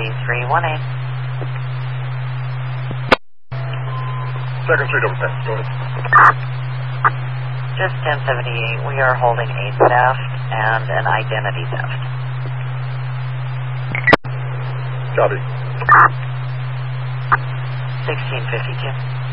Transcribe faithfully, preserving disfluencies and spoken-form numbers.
three one eight. Second Street over ten. Go ahead. Just ten seventy-eight. We are holding a theft and an identity theft. Copy. sixteen fifty-two.